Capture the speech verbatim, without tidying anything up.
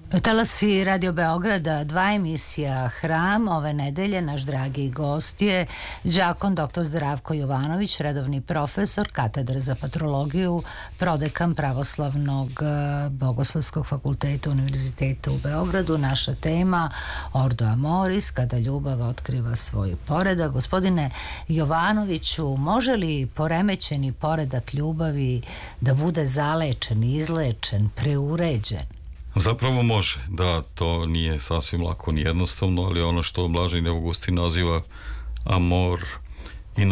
Talasi Radio Beograda, dva emisija Hram. Ove nedelje naš dragi gost je đakon doktor Zdravko Jovanović, redovni profesor katedre za patrologiju, prodekan Pravoslavnog bogoslovskog fakulteta Univerziteta u Beogradu. Naša tema Ordo Amoris, kada ljubav otkriva svoj poredak. Gospodine Jovanoviću, može li poremećeni poredak ljubavi da bude zalečen, izlečen, preuređen? Zapravo može, da, to nije sasvim lako ni jednostavno, ali ono što Blaženje Augustin naziva amor